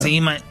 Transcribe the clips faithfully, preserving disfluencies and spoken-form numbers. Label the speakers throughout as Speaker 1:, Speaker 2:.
Speaker 1: Sí, ma...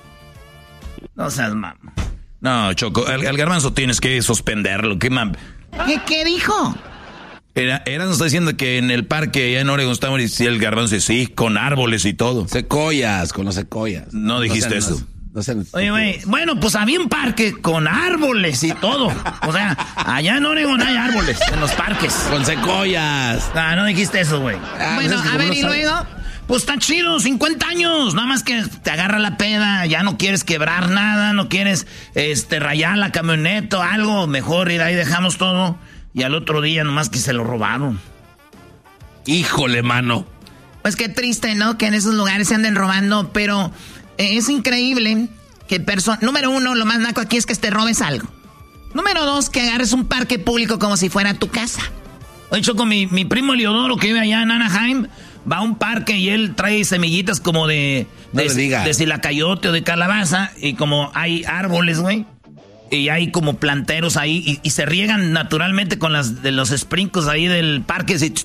Speaker 1: No seas mam.
Speaker 2: No, Choco, al, al Garbanzo tienes que suspenderlo. ¿Qué, mam?
Speaker 1: ¿Qué, qué dijo?
Speaker 2: Era, era, nos está diciendo que en el parque allá en Oregon estamos y el Garbanzo sí, con árboles y todo.
Speaker 3: Secoyas, con los secoyas.
Speaker 2: No dijiste
Speaker 3: no sean,
Speaker 2: eso.
Speaker 3: No, no sean,
Speaker 1: Oye, güey, bueno, pues había un parque con árboles y todo. O sea, allá en Oregon hay árboles, en los parques.
Speaker 3: Con secoyas.
Speaker 1: Ah, no dijiste eso, güey.
Speaker 3: Ah,
Speaker 1: bueno,
Speaker 3: pues es
Speaker 1: a ver,
Speaker 3: no
Speaker 1: y
Speaker 3: sabe.
Speaker 1: luego, pues está chido, cincuenta años. Nada más que te agarra la peda, ya no quieres quebrar nada, no quieres este rayar la camioneta o algo. Mejor ir ahí, dejamos todo. Y al otro día nomás que se lo robaron.
Speaker 3: Híjole, mano.
Speaker 1: Pues qué triste, ¿no? Que en esos lugares se anden robando, pero eh, es increíble que personas... Número uno, lo más naco aquí es que te robes algo. Número dos, que agarres un parque público como si fuera tu casa. De hecho, con mi, mi primo Eliodoro, que vive allá en Anaheim, va a un parque y él trae semillitas como de...
Speaker 3: No
Speaker 1: de,
Speaker 3: le digas.
Speaker 1: de silacayote o de calabaza, y como hay árboles, güey, y hay como planteros ahí, y, y se riegan naturalmente con las de los sprinkles ahí del parque, así...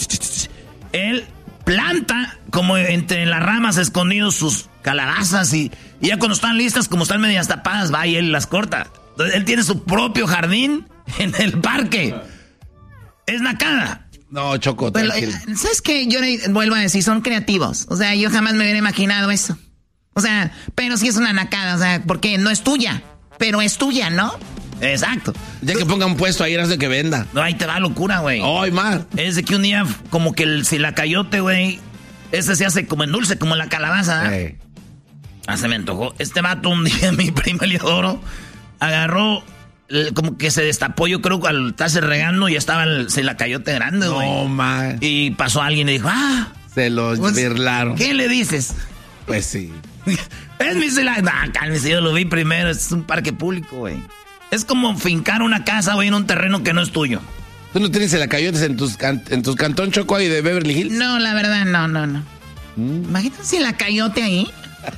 Speaker 1: Él planta como entre las ramas escondidos sus calabazas y, y ya cuando están listas, como están medias tapadas, va y él las corta. Entonces, él tiene su propio jardín en el parque. Es nacada.
Speaker 3: No, Choco,
Speaker 1: Pero,
Speaker 3: tranquilo.
Speaker 1: ¿sabes qué? Yo le vuelvo a decir, son creativos. O sea, yo jamás me hubiera imaginado eso. O sea, pero sí es una nacada, o sea, porque no es tuya, pero es tuya, ¿no? Exacto.
Speaker 3: Ya que ponga un puesto ahí, eras de que venda.
Speaker 1: No, ahí te va locura, güey.
Speaker 3: ¡Ay, más!
Speaker 1: Es de que un día, como que el silacayote, güey, ese se hace como en dulce, como la calabaza.
Speaker 3: Hey.
Speaker 1: Ah, se me antojó. Este vato un día, mi primo Eliodoro, agarró, el- como que se destapó, yo creo, al estarse regando y estaba el silacayote grande, güey.
Speaker 3: No, man.
Speaker 1: Y pasó alguien y dijo, ah,
Speaker 3: Se los
Speaker 1: pues,
Speaker 3: birlaron.
Speaker 1: ¿qué le dices?
Speaker 3: Pues sí.
Speaker 1: Es mi silacayote. Nah, cálmese, yo lo vi primero, es un parque público, güey. Es como fincar una casa, güey, en un terreno que no es tuyo.
Speaker 3: ¿Tú no tienes selacayotes en tus, can- en tus cantón Choco ahí de Beverly Hills?
Speaker 1: No, la verdad, no, no, no.
Speaker 3: Mm.
Speaker 1: Imagínate si la cayote ahí.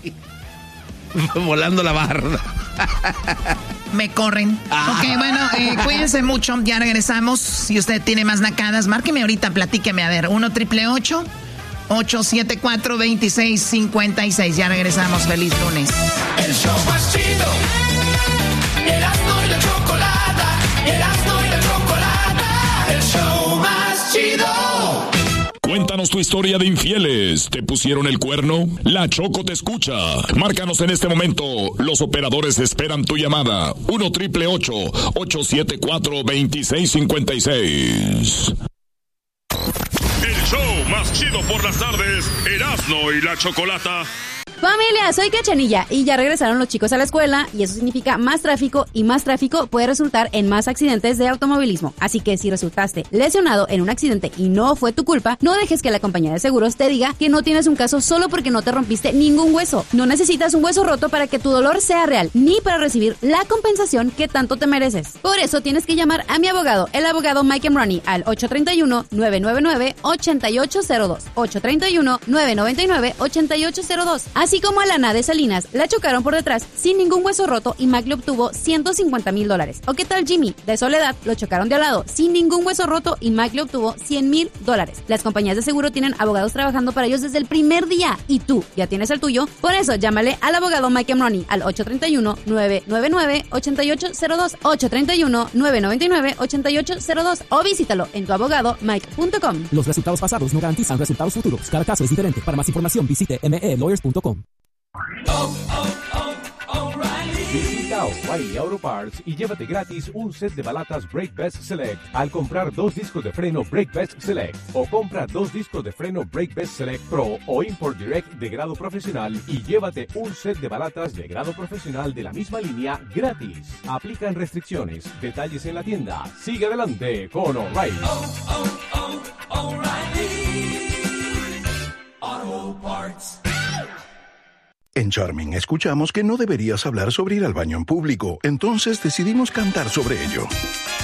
Speaker 3: Volando la barda.
Speaker 1: Me corren.
Speaker 3: Ah.
Speaker 1: Ok, bueno, eh, cuídense mucho. Ya regresamos. Si usted tiene más nacadas, márqueme ahorita, platíqueme. A ver, uno triple ocho, ocho siete cuatro, dos seis cinco seis. Ya regresamos. Feliz lunes.
Speaker 4: El show más chido. Erasmo y la chocolata. Erasmo y la chocolata. El show más chido.
Speaker 5: Cuéntanos tu historia de infieles. ¿Te pusieron el cuerno? La Choco te escucha. Márcanos en este momento. Los operadores esperan tu llamada. uno triple ocho, ocho siete cuatro, dos seis cinco seis.
Speaker 6: El show más chido por las tardes, Erasmo y la Chocolata.
Speaker 7: Familia, soy Cachanilla y ya regresaron los chicos a la escuela y eso significa más tráfico y más tráfico puede resultar en más accidentes de automovilismo. Así que si resultaste lesionado en un accidente y no fue tu culpa, no dejes que la compañía de seguros te diga que no tienes un caso solo porque no te rompiste ningún hueso. No necesitas un hueso roto para que tu dolor sea real, ni para recibir la compensación que tanto te mereces. Por eso tienes que llamar a mi abogado, el abogado Mike Emrani, al ocho tres uno, nueve nueve nueve, ocho ocho cero dos, ocho tres uno, nueve nueve nueve, ocho ocho cero dos. Así como a Lana de Salinas, la chocaron por detrás sin ningún hueso roto y Mac le obtuvo ciento cincuenta mil dólares. ¿O qué tal Jimmy de Soledad? Lo chocaron de al lado sin ningún hueso roto y Mac le obtuvo cien mil dólares. Las compañías de seguro tienen abogados trabajando para ellos desde el primer día y tú ya tienes el tuyo. Por eso llámale al abogado Mike Emrani al ocho tres uno, nueve nueve nueve, ocho ocho cero dos, ocho tres uno, nueve nueve nueve, ocho ocho cero dos o visítalo en tu abogado mike punto com.
Speaker 8: Los resultados pasados no garantizan resultados futuros. Cada caso es diferente. Para más información visite m e lawyers punto com.
Speaker 9: Visita O'Reilly Auto Parts y llévate gratis un set de balatas Brake Best Select al comprar dos discos de freno Brake Best Select o compra dos discos de freno Brake Best Select Pro o Import Direct de grado profesional y llévate un set de balatas de grado profesional de la misma línea gratis. Aplican restricciones. Detalles en la tienda. Sigue adelante con O'Reilly.
Speaker 4: Oh, oh, oh, O'Reilly Auto Parts.
Speaker 10: En Charming escuchamos que no deberías hablar sobre ir al baño en público, entonces decidimos cantar sobre ello.